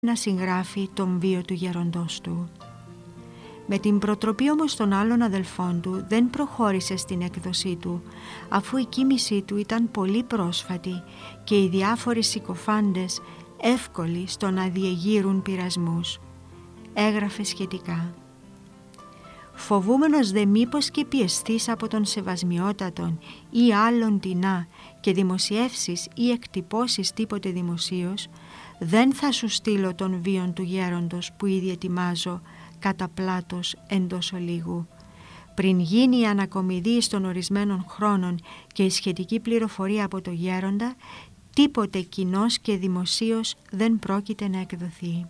να συγγράφει τον βίο του γέροντός του. Με την προτροπή όμως των άλλων αδελφών του δεν προχώρησε στην έκδοσή του, αφού η κοίμησή του ήταν πολύ πρόσφατη και οι διάφοροι συκοφάντες εύκολοι στο να διεγείρουν πειρασμούς. Έγραφε σχετικά: «Φοβούμενος δε μήπως και πιεστείς από τον σεβασμιότατον ή άλλον τεινά και δημοσιεύσεις ή εκτυπώσεις τίποτε δημοσίως, δεν θα σου στείλω τον βίον του γέροντος που ήδη ετοιμάζω κατά πλάτος εντός ολίγου. Πριν γίνει η ανακομιδή των ορισμένων χρόνων και η σχετική πληροφορία από το γέροντα, τίποτε κοινός και δημοσίως δεν πρόκειται να εκδοθεί».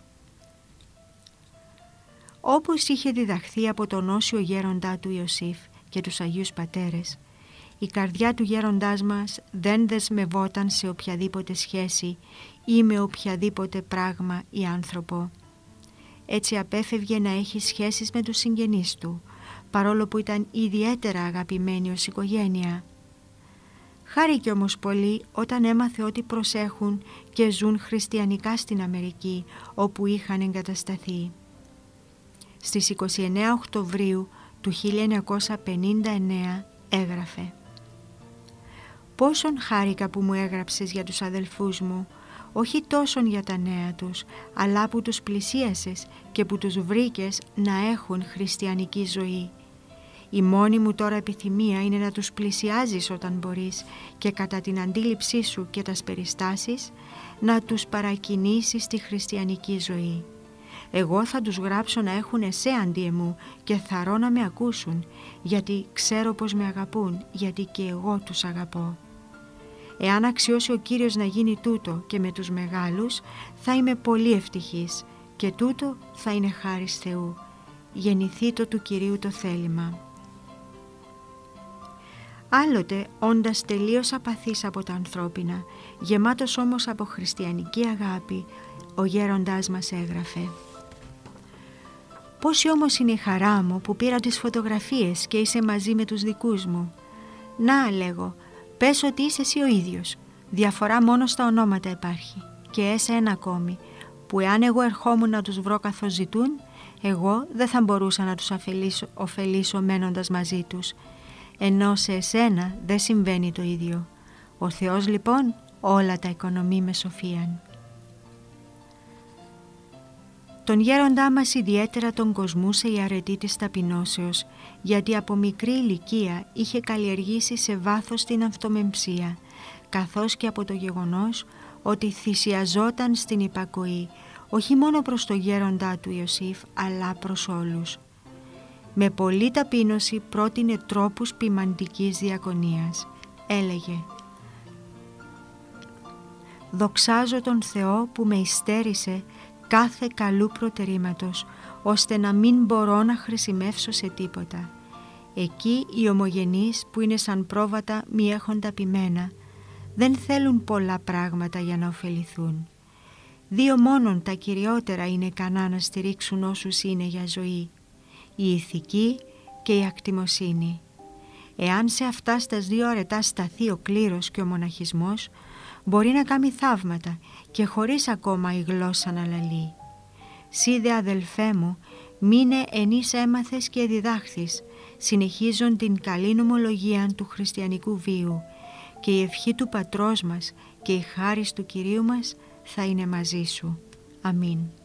Όπως είχε διδαχθεί από τον όσιο γέροντά του Ιωσήφ και τους Αγίους Πατέρες, η καρδιά του γέροντάς μας δεν δεσμευόταν σε οποιαδήποτε σχέση ή με οποιαδήποτε πράγμα ή άνθρωπο. Έτσι απέφευγε να έχει σχέσεις με τους συγγενείς του, παρόλο που ήταν ιδιαίτερα αγαπημένοι ως οικογένεια. Χάρηκε όμως πολύ όταν έμαθε ότι προσέχουν και ζουν χριστιανικά στην Αμερική, όπου είχαν εγκατασταθεί. Στις 29 Οκτωβρίου του 1959 έγραφε: «Πόσον χάρηκα που μου έγραψες για τους αδελφούς μου, όχι τόσον για τα νέα τους, αλλά που τους πλησίασες και που τους βρήκες να έχουν χριστιανική ζωή. Η μόνη μου τώρα επιθυμία είναι να τους πλησιάζεις όταν μπορείς και κατά την αντίληψή σου και τας περιστάσεις να τους παρακινήσεις στη χριστιανική ζωή. Εγώ θα τους γράψω να έχουν εσέ αντί εμού και θαρώ να με ακούσουν, γιατί ξέρω πως με αγαπούν, γιατί και εγώ τους αγαπώ. Εάν αξιώσει ο Κύριος να γίνει τούτο και με τους μεγάλους, θα είμαι πολύ ευτυχής και τούτο θα είναι χάρις Θεού. Γεννηθεί το του Κυρίου το θέλημα». Άλλοτε, όντας τελείως απαθής από τα ανθρώπινα, γεμάτος όμως από χριστιανική αγάπη, ο γέροντάς μας έγραφε: «Πόση όμως είναι η χαρά μου που πήρα τις φωτογραφίες και είσαι μαζί με τους δικούς μου. Να, λέγω, πες ότι είσαι εσύ ο ίδιος. Διαφορά μόνο στα ονόματα υπάρχει. Και εσένα ακόμη, που εάν εγώ ερχόμουν να τους βρω καθώς ζητούν, εγώ δεν θα μπορούσα να τους ωφελήσω μένοντας μαζί τους. Ενώ σε εσένα δεν συμβαίνει το ίδιο. Ο Θεός λοιπόν όλα τα οικονομεί με σοφίαν». Τον γέροντά μας ιδιαίτερα τον κοσμούσε η αρετή της ταπεινώσεως, γιατί από μικρή ηλικία είχε καλλιεργήσει σε βάθος την αυτομεμψία, καθώς και από το γεγονός ότι θυσιαζόταν στην υπακοή, όχι μόνο προς το γέροντά του Ιωσήφ, αλλά προς όλους. Με πολλή ταπείνωση πρότεινε τρόπους ποιμαντικής διακονίας. Έλεγε: «Δοξάζω τον Θεό που με υστέρησε κάθε καλού προτερήματος, ώστε να μην μπορώ να χρησιμεύσω σε τίποτα. Εκεί οι ομογενείς που είναι σαν πρόβατα μη έχοντα ποιμένα, δεν θέλουν πολλά πράγματα για να ωφεληθούν. Δύο μόνον τα κυριότερα είναι ικανά να στηρίξουν όσους είναι για ζωή, η ηθική και η ακτιμοσύνη. Εάν σε αυτά στας δύο αρετά σταθεί ο κλήρος και ο μοναχισμός, μπορεί να κάνει θαύματα και χωρίς ακόμα η γλώσσα να λαλεί. Σύ δε αδελφέ μου, μείνε ενείς έμαθες και διδάχθης, συνεχίζον την καλή νομολογία του χριστιανικού βίου, και η ευχή του Πατρός μας και η χάρις του Κυρίου μας θα είναι μαζί σου. Αμήν».